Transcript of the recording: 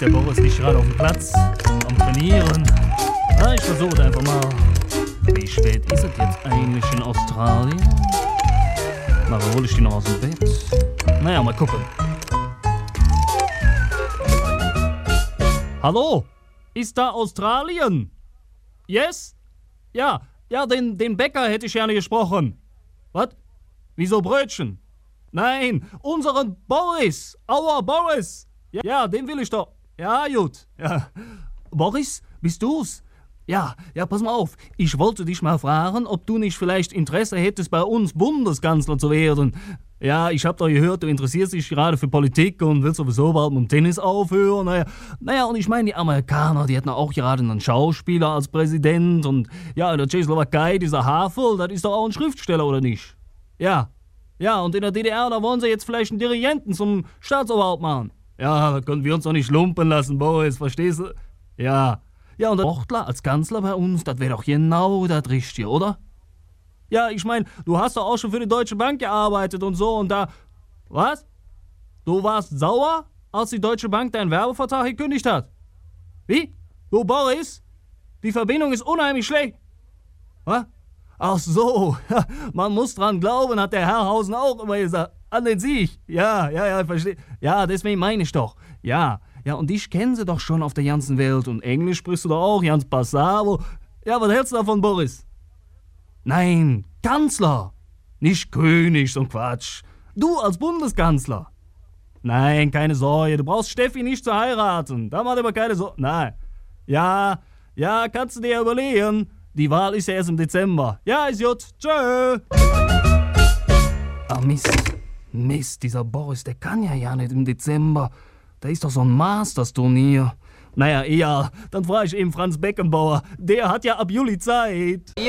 der Boris nicht gerade auf dem Platz am Trainieren? Na, ich versuche einfach mal. Wie spät ist es jetzt eigentlich in Australien? Na, hole ich die noch aus dem Bett? Naja, mal gucken. Hallo? Ist da Australien? Yes? Ja, den Bäcker hätte ich gerne gesprochen. Was? Wieso Brötchen? Nein, unseren Boris. Our Boris. Ja, den will ich doch. Ja, gut. Ja. Boris, bist du's? Ja, pass mal auf. Ich wollte dich mal fragen, ob du nicht vielleicht Interesse hättest, bei uns Bundeskanzler zu werden. Ja, ich hab doch gehört, du interessierst dich gerade für Politik und willst sowieso bald mit dem Tennis aufhören. Naja, und ich meine, die Amerikaner, die hätten auch gerade einen Schauspieler als Präsident. Und ja, in der Tschechoslowakei, dieser Havel, das ist doch auch ein Schriftsteller, oder nicht? Ja, und in der DDR, da wollen sie jetzt vielleicht einen Dirigenten zum Staatsoberhaupt machen. Ja, da können wir uns doch nicht lumpen lassen, Boris, verstehst du? Ja, und der Ortler als Kanzler bei uns, das wäre doch genau das Richtige, oder? Ja, ich meine, du hast doch auch schon für die Deutsche Bank gearbeitet und so und da... Was? Du warst sauer, als die Deutsche Bank deinen Werbevertrag gekündigt hat? Wie? Du, Boris? Die Verbindung ist unheimlich schlecht. Was? Ach so, man muss dran glauben, hat der Herrhausen auch immer gesagt. An den Sieg. Ja, verstehe. Ja, deswegen meine ich doch. Ja, und dich kennen sie doch schon auf der ganzen Welt. Und Englisch sprichst du doch auch, ganz passabel. Ja, was hältst du davon, Boris? Nein, Kanzler. Nicht König, so ein Quatsch. Du als Bundeskanzler. Nein, keine Sorge, du brauchst Steffi nicht zu heiraten. Da macht aber keine Sorge. Nein. Ja, kannst du dir überlegen. Die Wahl ist ja erst im Dezember. Ja, ist gut. Tschö. Ach, Mist, dieser Boris, der kann ja nicht im Dezember. Da ist doch so ein Masters-Turnier. Naja, eher. Dann frage ich eben Franz Beckenbauer. Der hat ja ab Juli Zeit.